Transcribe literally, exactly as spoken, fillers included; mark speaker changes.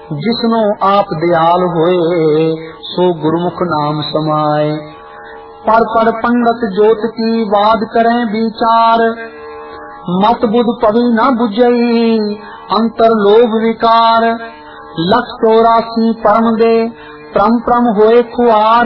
Speaker 1: जिसनो आप दयाल होए सो गुरुमुख नाम समाए। पर पर पंडित जोत की वाद करें विचार, मत बुध पवि न बुझई अंतर लोभ विकार। लख चौरासी परम दे प्रम प्रम होए खुआर,